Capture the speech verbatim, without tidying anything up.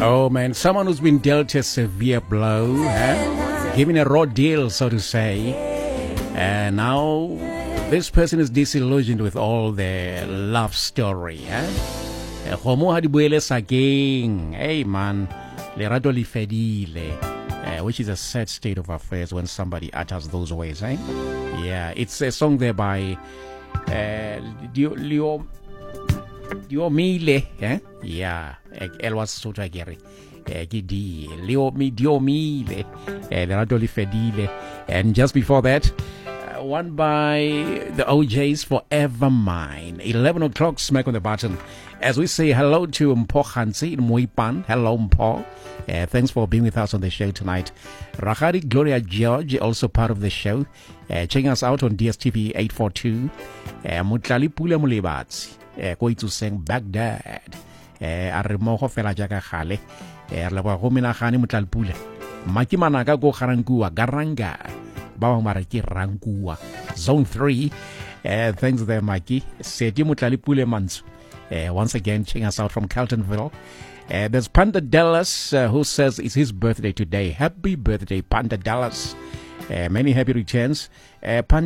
Oh man, someone who's been dealt a severe blow, eh? Given a raw deal, so to say. And now this person is disillusioned with all their love story. Eh? Homo hadibuele sageng. Hey man, lerato li fedile. Uh, which is a sad state of affairs when somebody utters those words, eh? Yeah, it's a song there by uh, Leo Leo Mile, eh? Yeah, Elwas Sotageri, Gidi, Leo Mi Dio Mile, Radoli Fedile, and just before that, uh, one by the O Js, Forever Mine. eleven o'clock, smack on the button. As we say hello to Mpo Khansi in Muipan. Hello, Mpo. Uh, thanks for being with us on the show tonight. Rahari Gloria George, also part of the show. Uh, checking us out on D S T V eight forty-two. Mutlali Pula Mulibatsi. Going to sing Baghdad. Arimoho Fela Jaka Khale. Erlawa Homina Khani Mutlal Pula. Makimanaga go Karangua. Garanga. Bawang Maraki Rangua. Zone three. Uh, thanks there, Mikey. Seti Mutlali Pule Mansu. Uh, once again, checking us out from Carltonville. Uh, there's Panda Dallas, uh, who says it's his birthday today. Happy birthday, Panda Dallas. Uh, many happy returns. Uh, Panda